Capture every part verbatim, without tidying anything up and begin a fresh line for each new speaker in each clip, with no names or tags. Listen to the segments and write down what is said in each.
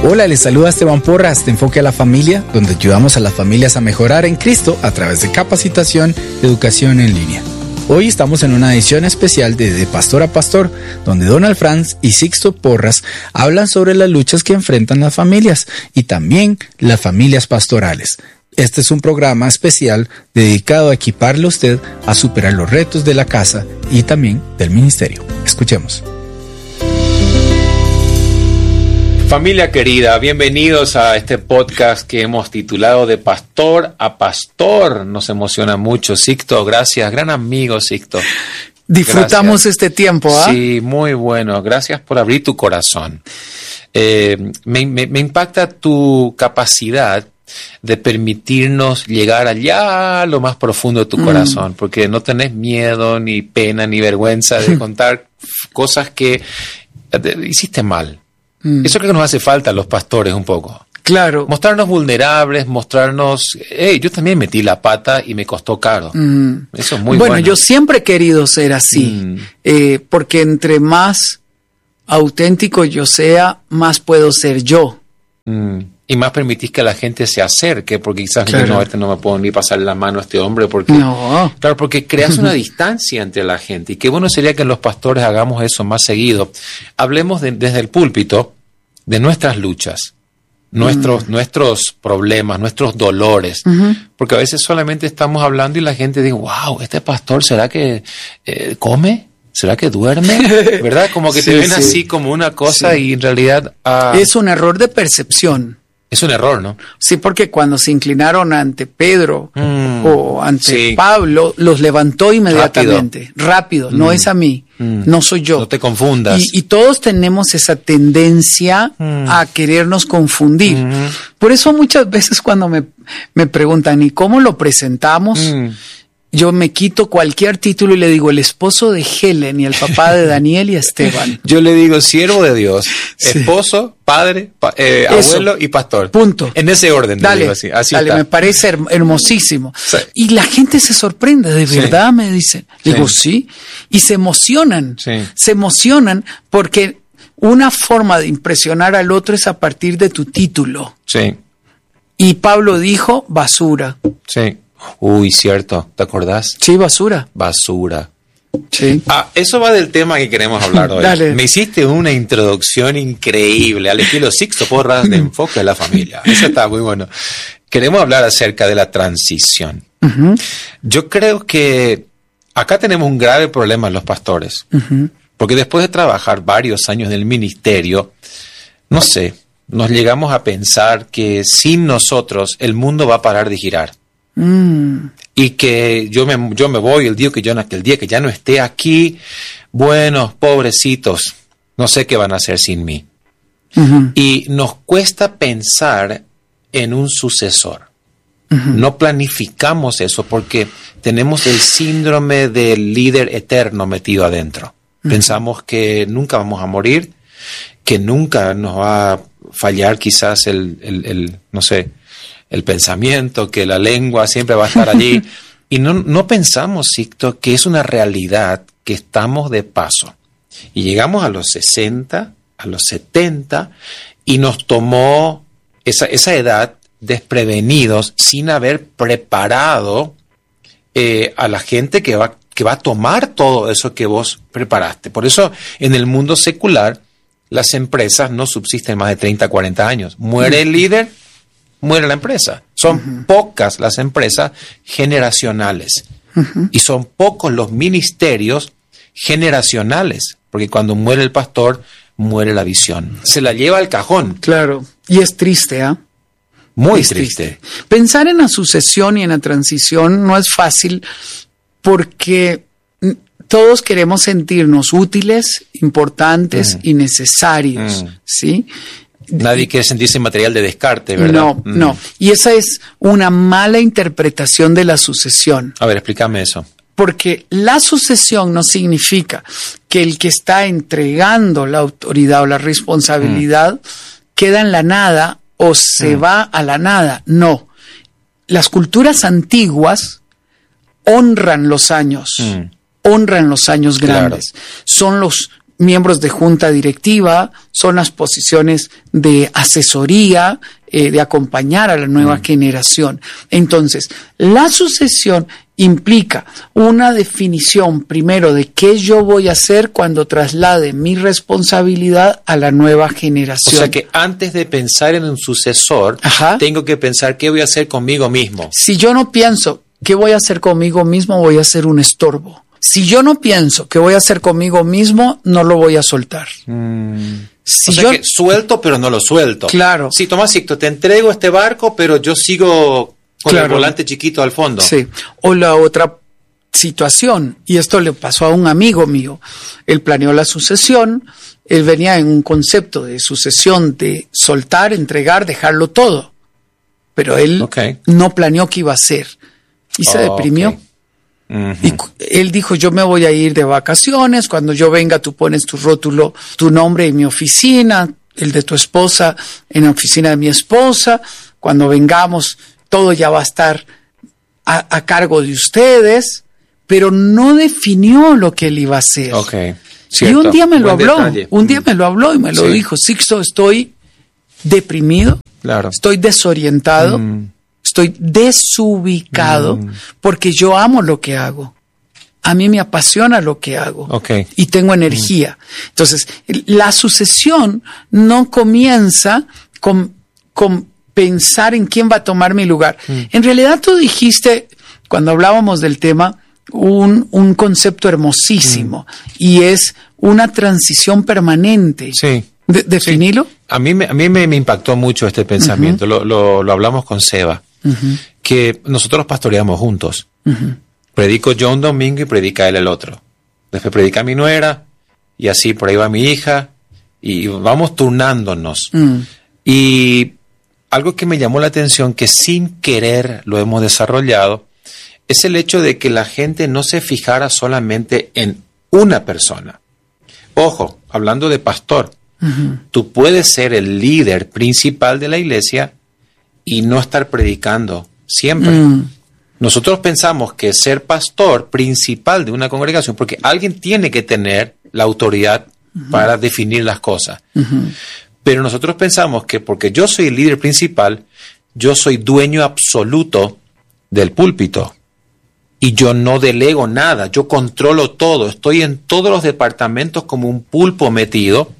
Hola, les saluda Esteban Porras de Enfoque a la Familia, donde ayudamos a las familias a mejorar en Cristo a través de capacitación y educación en línea. Hoy estamos en una edición especial de De Pastor a Pastor, donde Donald Franz y Sixto Porras hablan sobre las luchas que enfrentan las familias y también las familias pastorales. Este es un programa especial dedicado a equiparle a usted a superar los retos de la casa y también del ministerio. Escuchemos.
Familia querida, bienvenidos a este podcast que hemos titulado De Pastor a Pastor. Nos emociona mucho, Sixto, gracias, gran amigo Sixto.
Disfrutamos
Gracias.
Este tiempo, ¿ah? ¿eh?
Sí, muy bueno, gracias por abrir tu corazón. Eh, me, me, me impacta tu capacidad de permitirnos llegar allá a lo más profundo de tu mm. corazón, porque no tenés miedo, ni pena, ni vergüenza de contar cosas que hiciste mal. Mm. Eso creo que nos hace falta a los pastores un poco.
Claro.
Mostrarnos vulnerables, mostrarnos, hey, yo también metí la pata y me costó caro. Mm. Eso es muy bueno.
Bueno, yo siempre he querido ser así, mm. eh, porque entre más auténtico yo sea, más puedo ser yo.
Mm. Y más permitís que la gente se acerque, porque quizás claro. no, este no me puedo ni pasar la mano a este hombre, porque
no.
Claro, porque creas una distancia entre la gente. Y qué bueno sería que los pastores hagamos eso más seguido. Hablemos de, desde el púlpito de nuestras luchas, nuestros, mm. nuestros problemas, nuestros dolores. Uh-huh. Porque a veces solamente estamos hablando y la gente dice, wow, este pastor, ¿será que eh, come? ¿Será que duerme? ¿Verdad? Como que sí, te ven sí. así como una cosa sí. y en realidad... Uh,
es un error de percepción.
Es un error, ¿no?
Sí, porque cuando se inclinaron ante Pedro mm, o ante
sí.
Pablo, los levantó inmediatamente. Rápido, Rápido. Mm. No es a mí, mm. no soy yo.
No te confundas.
Y, y todos tenemos esa tendencia mm. a querernos confundir. Mm. Por eso muchas veces cuando me, me preguntan, ¿y cómo lo presentamos? Mm. Yo me quito cualquier título y le digo el esposo de Helen y el papá de Daniel y Esteban.
Yo le digo siervo de Dios, sí. esposo, padre, pa, eh, abuelo y pastor.
Punto.
En ese orden.
Dale,
digo así. Así
dale,
está.
Me parece hermosísimo.
Sí.
Y la gente se sorprende, de verdad, sí. me dicen. Digo,
sí.
sí. Y se emocionan.
Sí.
Se emocionan porque una forma de impresionar al otro es a partir de tu título.
Sí.
Y Pablo dijo, basura.
Sí. Uy, cierto, ¿te acordás?
Sí, basura.
Basura.
Sí.
Ah, eso va del tema que queremos hablar hoy.
Dale.
Me hiciste una introducción increíble al estilo Sixto Porras de Enfoque a la Familia. Eso está muy bueno. Queremos hablar acerca de la transición. Uh-huh. Yo creo que acá tenemos un grave problema en los pastores. Uh-huh. Porque después de trabajar varios años en el ministerio, no sé, nos llegamos a pensar que sin nosotros el mundo va a parar de girar. Mm. Y que yo me, yo me voy el día que yo el día que ya no esté aquí, bueno, pobrecitos, no sé qué van a hacer sin mí. Uh-huh. Y nos cuesta pensar en un sucesor. Uh-huh. No planificamos eso porque tenemos el síndrome del líder eterno metido adentro. Uh-huh. Pensamos que nunca vamos a morir, que nunca nos va a fallar quizás el, el, el no sé, el pensamiento, que la lengua siempre va a estar allí. Y no, no pensamos, Sixto, que es una realidad que estamos de paso. Y llegamos a los sesenta, a los setenta, y nos tomó esa, esa edad desprevenidos, sin haber preparado eh, a la gente que va, que va a tomar todo eso que vos preparaste. Por eso, en el mundo secular, las empresas no subsisten más de treinta, cuarenta años. Muere el líder, muere la empresa. Son uh-huh. pocas las empresas generacionales. Uh-huh. Y son pocos los ministerios generacionales. Porque cuando muere el pastor, muere la visión. Se la lleva al cajón.
Claro. Y es triste, ¿ah? ¿eh?
Muy triste.
triste. Pensar en la sucesión y en la transición no es fácil porque todos queremos sentirnos útiles, importantes mm. y necesarios, mm. ¿sí?
Nadie quiere sentirse material de descarte, ¿verdad?
No,
mm.
no. Y esa es una mala interpretación de la sucesión.
A ver, explícame eso.
Porque la sucesión no significa que el que está entregando la autoridad o la responsabilidad mm. queda en la nada o se mm. va a la nada. No. Las culturas antiguas honran los años, mm. honran los años grandes. Claro. Son los miembros de junta directiva, son las posiciones de asesoría, eh, de acompañar a la nueva mm. generación. Entonces, la sucesión implica una definición primero de qué yo voy a hacer cuando traslade mi responsabilidad a la nueva generación.
O sea que antes de pensar en un sucesor, Ajá. tengo que pensar qué voy a hacer conmigo mismo.
Si yo no pienso qué voy a hacer conmigo mismo, voy a ser un estorbo. Si yo no pienso que voy a hacer conmigo mismo, no lo voy a soltar.
Mm. Si o sea yo que suelto, pero no lo suelto.
Claro.
Sí, Tomás Sixto, te entrego este barco, pero yo sigo con claro. el volante chiquito al fondo.
Sí. O la otra situación, y esto le pasó a un amigo mío. Él planeó la sucesión, él venía en un concepto de sucesión de soltar, entregar, dejarlo todo. Pero él okay. no planeó qué iba a hacer. Y se oh, deprimió. Okay. Uh-huh. Y él dijo, yo me voy a ir de vacaciones, cuando yo venga tú pones tu rótulo, tu nombre en mi oficina, el de tu esposa en la oficina de mi esposa, cuando vengamos todo ya va a estar a, a cargo de ustedes, pero no definió lo que él iba a hacer.
Okay.
Y un día me lo Buen habló, detalle. un día me lo habló y me lo sí. dijo, Sixto, estoy deprimido,
claro.
estoy desorientado, mm. estoy desubicado mm. porque yo amo lo que hago. A mí me apasiona lo que hago
okay.
y tengo energía. Mm. Entonces, la sucesión no comienza con, con pensar en quién va a tomar mi lugar. Mm. En realidad tú dijiste, cuando hablábamos del tema, un, un concepto hermosísimo mm. y es una transición permanente.
Sí.
De, ¿Definilo?
Sí. A mí, me, a mí me, me impactó mucho este pensamiento. Uh-huh. Lo, lo, lo hablamos con Seba. Uh-huh. Que nosotros pastoreamos juntos. Uh-huh. Predico yo un domingo y predica él el otro. Después predica mi nuera y así por ahí va mi hija y vamos turnándonos. Uh-huh. Y algo que me llamó la atención, que sin querer lo hemos desarrollado, es el hecho de que la gente no se fijara solamente en una persona. Ojo, hablando de pastor, uh-huh. tú puedes ser el líder principal de la iglesia y no estar predicando siempre. Mm. Nosotros pensamos que ser pastor principal de una congregación, porque alguien tiene que tener la autoridad uh-huh. para definir las cosas. Uh-huh. Pero nosotros pensamos que porque yo soy el líder principal, yo soy dueño absoluto del púlpito. Y yo no delego nada, yo controlo todo, estoy en todos los departamentos como un pulpo metido.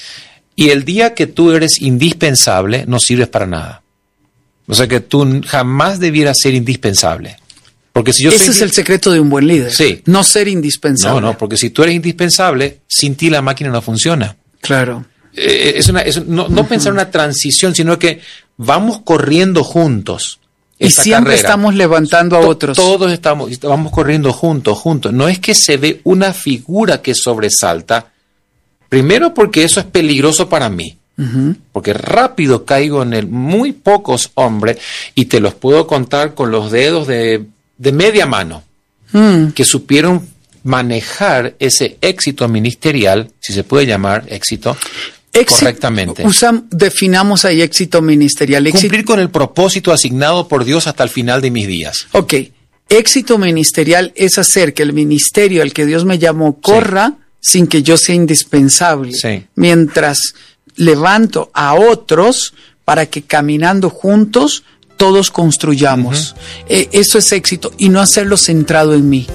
Y el día que tú eres indispensable, no sirves para nada. O sea que tú jamás debieras ser indispensable. Porque si yo
Ese
soy
es el secreto de un buen líder.
Sí.
No ser indispensable.
No, no, porque si tú eres indispensable, sin ti la máquina no funciona.
Claro.
Eh, es una, es, no no uh-huh. pensar en una transición, sino que vamos corriendo juntos.
Y siempre carrera. estamos levantando a to- otros.
Todos estamos, vamos corriendo juntos, juntos. No es que se ve una figura que sobresalta. Primero porque eso es peligroso para mí. Uh-huh. Porque rápido caigo en el muy pocos hombres y te los puedo contar con los dedos de, de media mano mm. que supieron manejar ese éxito ministerial, si se puede llamar éxito, Éxito, correctamente.
Usam, definamos ahí éxito ministerial. Éxito,
Cumplir con el propósito asignado por Dios hasta el final de mis días.
Ok, éxito ministerial es hacer que el ministerio al que Dios me llamó corra sí. sin que yo sea indispensable.
Sí.
Mientras levanto a otros para que caminando juntos todos construyamos. Uh-huh. Eh, eso es éxito y no hacerlo centrado en mí.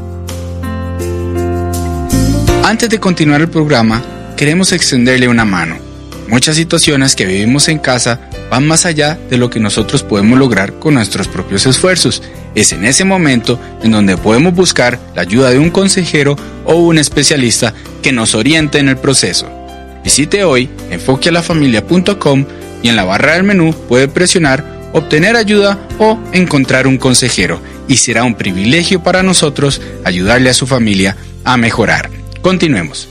Antes de continuar el programa, queremos extenderle una mano. Muchas situaciones que vivimos en casa van más allá de lo que nosotros podemos lograr con nuestros propios esfuerzos. Es en ese momento en donde podemos buscar la ayuda de un consejero o un especialista que nos oriente en el proceso. Visite hoy enfoque a la familia punto com y en la barra del menú puede presionar obtener ayuda o encontrar un consejero y será un privilegio para nosotros ayudarle a su familia a mejorar. Continuemos.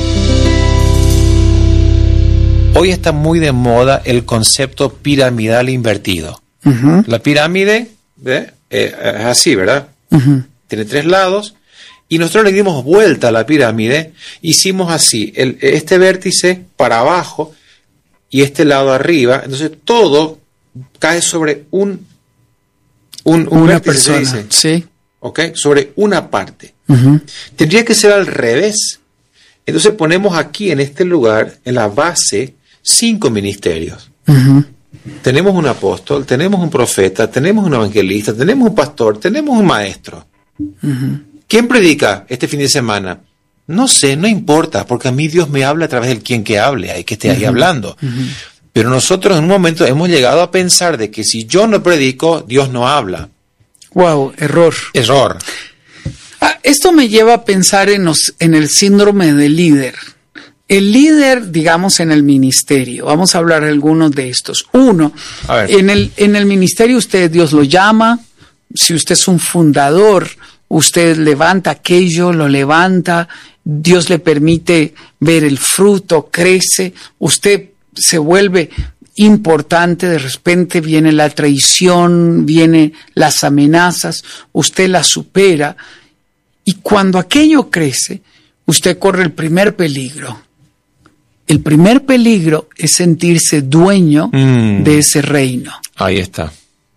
Hoy está muy de moda el concepto piramidal invertido. Uh-huh. La pirámide ¿eh? Eh, es así, ¿verdad? Uh-huh. Tiene tres lados. Y nosotros le dimos vuelta a la pirámide, hicimos así, el, este vértice para abajo y este lado arriba, entonces todo cae sobre un, un, un
una
vértice,
persona,
se dice,
sí.
¿okay? Sobre una parte.
Uh-huh.
Tendría que ser al revés. Entonces ponemos aquí en este lugar, en la base, cinco ministerios.
Uh-huh.
Tenemos un apóstol, tenemos un profeta, tenemos un evangelista, tenemos un pastor, tenemos un maestro.
Uh-huh.
¿Quién predica este fin de semana? No sé, no importa, porque a mí Dios me habla a través del quien que hable, hay que esté ahí uh-huh. hablando.
Uh-huh.
Pero nosotros en un momento hemos llegado a pensar de que si yo no predico, Dios no habla.
Wow, error.
Error.
Ah, esto me lleva a pensar en, los, en el síndrome del líder. El líder, digamos, en el ministerio. Vamos a hablar de algunos de estos. Uno, en el, en el ministerio usted, Dios lo llama. Si usted es un fundador, usted levanta aquello, lo levanta. Dios le permite ver el fruto, crece. Usted se vuelve importante, de repente viene la traición, vienen las amenazas, usted las supera. Y cuando aquello crece, usted corre el primer peligro. El primer peligro es sentirse dueño mm. de ese reino.
Ahí está.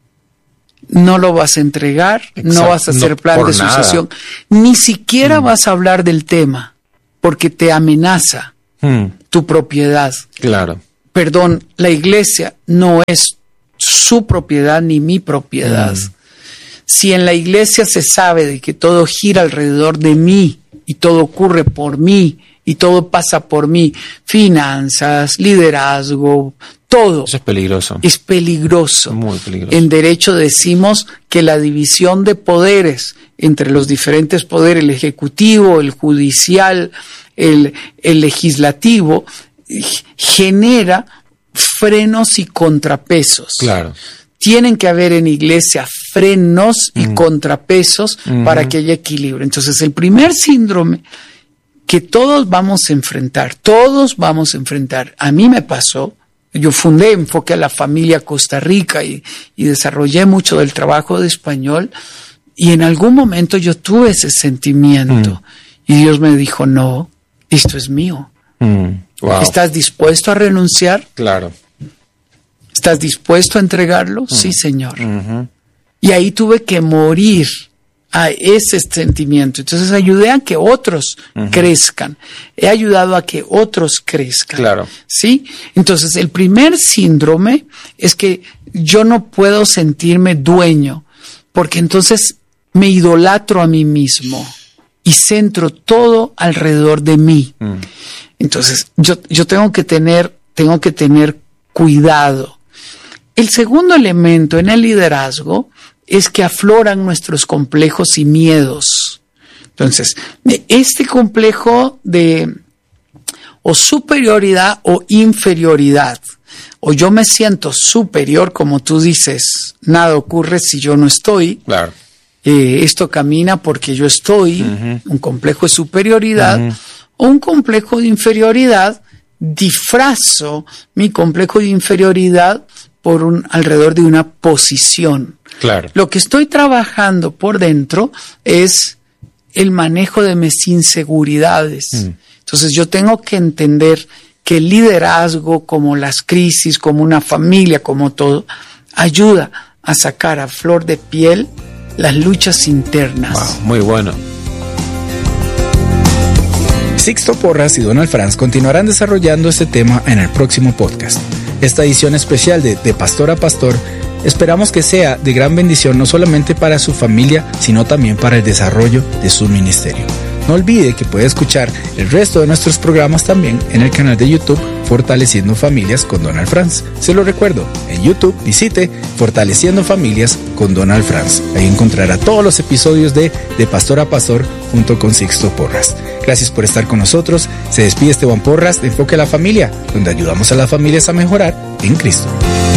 No lo vas a entregar, exacto. No vas a hacer no, plan de sucesión, nada. Ni siquiera mm. vas a hablar del tema, porque te amenaza mm. tu propiedad.
Claro.
Perdón, la iglesia no es su propiedad ni mi propiedad. Mm. Si en la iglesia se sabe de que todo gira alrededor de mí y todo ocurre por mí y todo pasa por mí, finanzas, liderazgo, todo.
Eso es peligroso.
Es peligroso.
Muy peligroso.
En derecho decimos que la división de poderes entre los diferentes poderes, el ejecutivo, el judicial, el, el legislativo, genera frenos y contrapesos.
Claro.
Tienen que haber en iglesia frenos y mm. contrapesos mm-hmm. para que haya equilibrio. Entonces, el primer síndrome que todos vamos a enfrentar, todos vamos a enfrentar, a mí me pasó, yo fundé Enfoque a la Familia Costa Rica y, y desarrollé mucho del trabajo de español, y en algún momento yo tuve ese sentimiento, mm. y Dios me dijo, no, esto es mío.
Mm. Wow.
¿Estás dispuesto a renunciar?
Claro.
¿Estás dispuesto a entregarlo? Mm. Sí, Señor.
Mm-hmm.
Y ahí tuve que morir a ese sentimiento. Entonces ayudé a que otros uh-huh. crezcan. He ayudado a que otros crezcan.
Claro.
¿Sí? Entonces el primer síndrome es que yo no puedo sentirme dueño, porque entonces me idolatro a mí mismo y centro todo alrededor de mí. Uh-huh. Entonces yo, yo tengo que tener, tengo que tener cuidado. El segundo elemento en el liderazgo es que afloran nuestros complejos y miedos. Entonces, este complejo de o superioridad o inferioridad, o yo me siento superior, como tú dices, nada ocurre si yo no estoy.
Claro.
Eh, esto camina porque yo estoy, uh-huh. un complejo de superioridad, uh-huh. o un complejo de inferioridad, disfrazo mi complejo de inferioridad por un alrededor de una posición.
Claro.
Lo que estoy trabajando por dentro es el manejo de mis inseguridades. Mm. Entonces yo tengo que entender que el liderazgo, como las crisis, como una familia, como todo, ayuda a sacar a flor de piel las luchas internas.
Wow, muy bueno.
Sixto Porras y Donald Franz continuarán desarrollando este tema en el próximo podcast. Esta edición especial de De Pastor a Pastor esperamos que sea de gran bendición no solamente para su familia, sino también para el desarrollo de su ministerio. No olvide que puede escuchar el resto de nuestros programas también en el canal de YouTube Fortaleciendo Familias con Donald Franz. Se lo recuerdo, en YouTube visite Fortaleciendo Familias con Donald Franz. Ahí encontrará todos los episodios de De Pastor a Pastor junto con Sixto Porras. Gracias por estar con nosotros. Se despide Esteban Porras de Enfoque a la Familia, donde ayudamos a las familias a mejorar en Cristo.